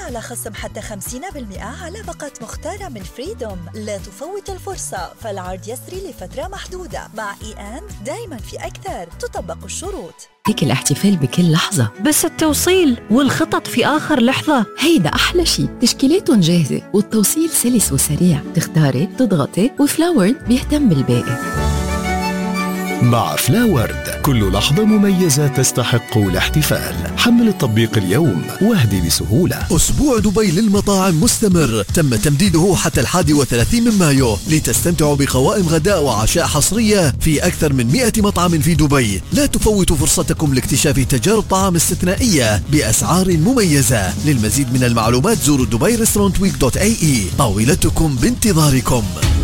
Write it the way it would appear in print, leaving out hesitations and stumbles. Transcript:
على خصم حتى 50% على باقة مختارة من فريدوم. لا تفوت الفرصة، فالعرض يسري لفترة محدودة. مع دايما في أكثر، تطبق الشروط. هيك الاحتفال بكل لحظة، بس التوصيل والخطط في آخر لحظة هيدا أحلى شي. تشكيلاتهم جاهزة والتوصيل سلس وسريع، تختاري تضغطي وفلاورد بيهتم بالباقي. مع فلاورد كل لحظة مميزة تستحق الاحتفال. حمل التطبيق اليوم واهدي بسهولة. أسبوع دبي للمطاعم مستمر، تم تمديده حتى 31 من مايو لتستمتعوا بقوائم غداء وعشاء حصرية في أكثر من 100 مطعم في دبي. لا تفوتوا فرصتكم لاكتشاف تجارب طعام استثنائية بأسعار مميزة. للمزيد من المعلومات زوروا dubai restaurant week.ae. طاولتكم بانتظاركم.